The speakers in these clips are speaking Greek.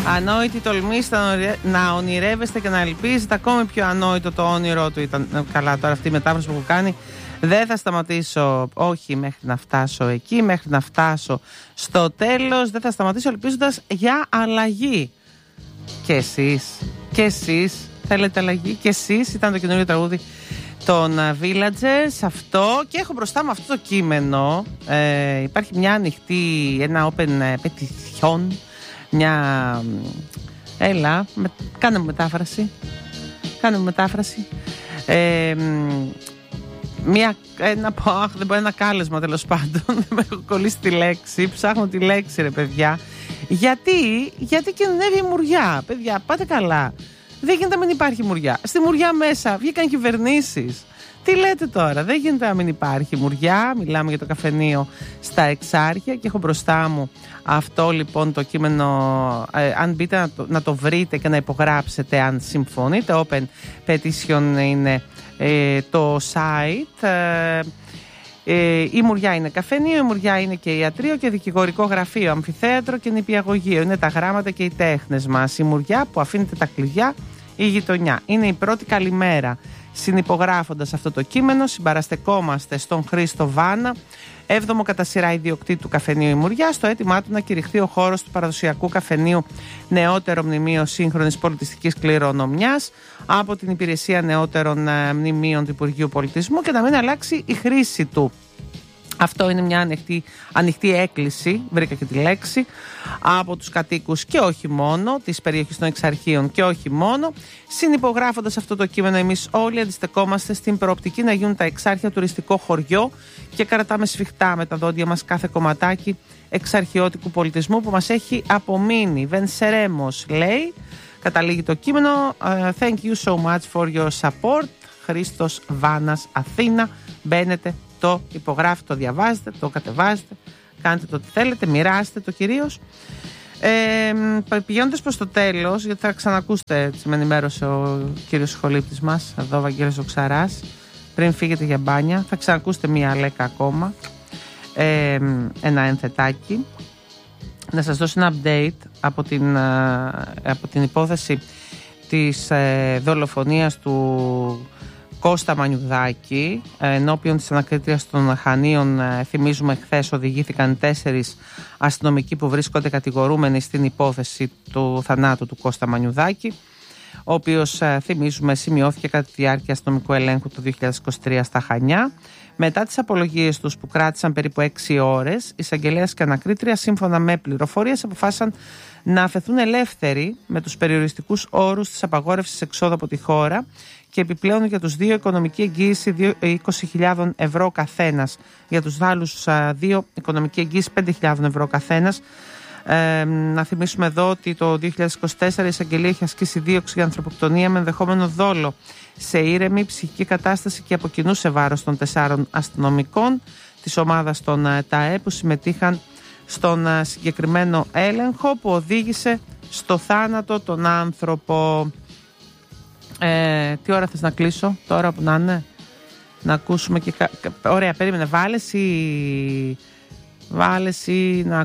Ανόητη τολμής να ονειρεύεστε και να ελπίζετε. Ακόμη πιο ανόητο το όνειρό του ήταν. Καλά, τώρα αυτή η μετάφραση που έχω κάνει. Δεν θα σταματήσω, όχι μέχρι να φτάσω εκεί, μέχρι να φτάσω στο τέλος. Δεν θα σταματήσω ελπίζοντας για αλλαγή. Και εσείς θέλετε αλλαγή. Και εσείς, ήταν το καινούριο τραγούδι των Villagers αυτό. Και έχω μπροστά μου αυτό το κείμενο. Υπάρχει μια ανοιχτή, ένα open petition. Έλα, κάνε μου μετάφραση. Ένα κάλεσμα, τέλος πάντων. Με έχω κολλήσει τη λέξη. Ψάχνω τη λέξη, ρε παιδιά. Γιατί κινδυνεύει η μουριά. Παιδιά, πάτε καλά. Δεν γίνεται να μην υπάρχει μουριά. Στη μουριά μέσα βγήκαν κυβερνήσεις. Τι λέτε τώρα, δεν γίνεται να μην υπάρχει μουριά. Μιλάμε για το καφενείο στα Εξάρχεια και έχω μπροστά μου αυτό λοιπόν το κείμενο. Αν μπείτε να το βρείτε και να υπογράψετε αν συμφωνείτε. Open Petition είναι το site. Η μουριά είναι καφενείο, η μουριά είναι και ιατρείο και δικηγορικό γραφείο, αμφιθέατρο και νηπιαγωγείο. Είναι τα γράμματα και οι τέχνες μας. Η μουριά που αφήνεται τα κλειδιά, η γειτονιά. Είναι η πρώτη καλημέρα. Συνυπογράφοντας αυτό το κείμενο, συμπαραστεκόμαστε στον Χρήστο Βάνα, 7ο κατά σειρά ιδιοκτήτη του καφενείου η Μουριά, στο αίτημά του να κηρυχθεί ο χώρος του παραδοσιακού καφενείου νεότερο μνημείο σύγχρονης πολιτιστικής κληρονομιάς από την Υπηρεσία Νεότερων Μνημείων του Υπουργείου Πολιτισμού και να μην αλλάξει η χρήση του. Αυτό είναι μια ανοιχτή έκκληση, βρήκα και τη λέξη, από τους κατοίκους και όχι μόνο, της περιοχής των Εξαρχείων και όχι μόνο. Συνυπογράφοντας αυτό το κείμενο, εμείς όλοι αντιστεκόμαστε στην προοπτική να γίνουν τα Εξάρχεια τουριστικό χωριό και κρατάμε σφιχτά με τα δόντια μας κάθε κομματάκι εξαρχιώτικου πολιτισμού που μας έχει απομείνει. Venceremos, λέει, καταλήγει το κείμενο. Thank you so much for your support. Χρήστος Βάνας, Αθήνα. Μπαίνετε, το υπογράφετε, το διαβάζετε, το κατεβάζετε, κάντε το τι θέλετε, μοιράστε το κυρίως. Πηγαίνοντας προς το τέλος, γιατί θα ξανακούσετε, έτσι με ενημέρωσε ο κύριος σχολήπτης μας, εδώ ο Βαγγέλης Οξαράς, πριν φύγετε για μπάνια, θα ξανακούσετε μία λέκα ακόμα, ένα ενθετάκι. Να σας δώσω ένα update από την υπόθεση της δολοφονίας του Κώστα Μανιουδάκη, ενώπιον της ανακρίτριας των Χανίων. Θυμίζουμε, χθες οδηγήθηκαν 4 αστυνομικοί που βρίσκονται κατηγορούμενοι στην υπόθεση του θανάτου του Κώστα Μανιουδάκη, ο οποίος, θυμίζουμε, σημειώθηκε κατά τη διάρκεια αστυνομικού ελέγχου του 2023 στα Χανιά. Μετά τις απολογίες τους που κράτησαν περίπου 6 ώρες, οι εισαγγελέας και ανακρίτρια, σύμφωνα με πληροφορίες, αποφάσισαν να αφαιθούν ελεύθεροι με τους περιοριστικούς όρους της απαγόρευσης εξόδου από τη χώρα και επιπλέον για τους 2 οικονομική εγγύηση 20.000 ευρώ καθένας. Για τους άλλους 2 οικονομική εγγύηση 5.000 ευρώ καθένας. Να θυμίσουμε εδώ ότι το 2024 η εισαγγελία έχει ασκήσει δίωξη για ανθρωποκτονία με ενδεχόμενο δόλο σε ήρεμη ψυχική κατάσταση και από κοινού σε βάρος των 4 αστυνομικών της ομάδας των ΤΑΕ που συμμετείχαν στον συγκεκριμένο έλεγχο που οδήγησε στο θάνατο τον άνθρωπο. Τι ώρα θες να κλείσω, τώρα που να είναι, να ακούσουμε και ωραία, περίμενε, βάλες ή να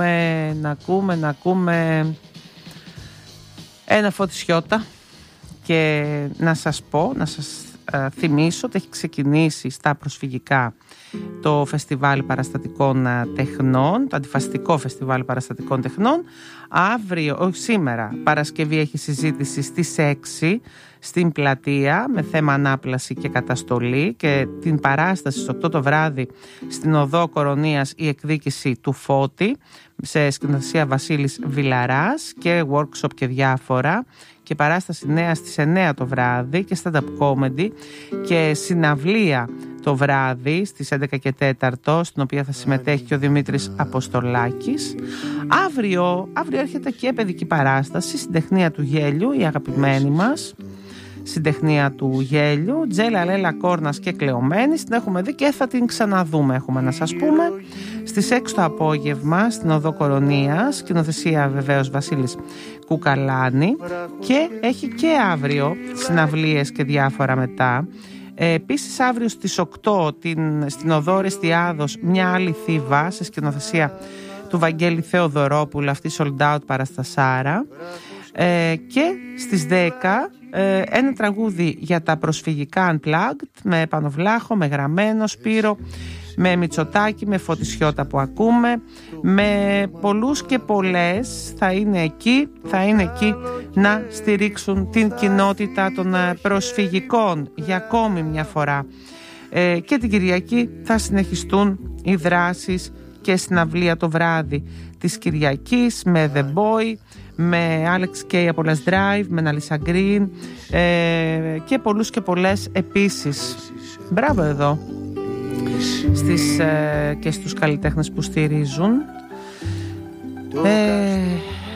ακούμε ένα Φωτισιώτα και να σας πω, να σας θυμίσω ότι έχει ξεκινήσει στα προσφυγικά το φεστιβάλ παραστατικών τεχνών, το αντιφασιστικό φεστιβάλ παραστατικών τεχνών. Σήμερα Παρασκευή έχει συζήτηση στις 6 στην Πλατεία με θέμα ανάπλαση και καταστολή, και την παράσταση στις 8 το βράδυ στην Οδό Κορωνίας η εκδίκηση του Φώτη σε σκηνοθεσία Βασίλης Βιλαράς και workshop και διάφορα, και παράσταση νέα στις 9 το βράδυ και stand-up comedy και συναυλία το βράδυ στις 11 και 4, στην οποία θα συμμετέχει και ο Δημήτρης Αποστολάκης. Αύριο έρχεται και παιδική παράσταση, Συντεχνία του Γέλιου, η αγαπημένη μας Συντεχνία του Γέλιου, Τζέλα, Λέλα, Κόρνας και Κλεωμένης. Την έχουμε δει και θα την ξαναδούμε, έχουμε να σας πούμε, στις 6 το απόγευμα στην Οδό Κορωνίας, σκηνοθεσία βεβαίως Βασίλης Κουκαλάνη, και έχει και αύριο συναυλίες και διάφορα μετά. Επίσης αύριο στις 8 στην Οδό Ρεστιάδος μια άλλη Θήβα σε σκηνοθεσία του Βαγγέλη Θεοδωρόπουλου, αυτή sold out παραστασάρα. Και στις 10 ένα τραγούδι για τα προσφυγικά Unplugged, με Πανοβλάχο, με Γραμμένο, Σπύρο, με Μητσοτάκη, με Φωτισιώτα που ακούμε, με πολλούς και πολλές θα είναι εκεί να στηρίξουν την κοινότητα των προσφυγικών για ακόμη μια φορά. Και την Κυριακή θα συνεχιστούν οι δράσεις και συναυλία το βράδυ της Κυριακής με The Boy, με Alex K από Let's Drive, με Ναλίσα Green και πολλούς και πολλές επίσης. Μπράβο εδώ και στους καλλιτέχνες που στηρίζουν.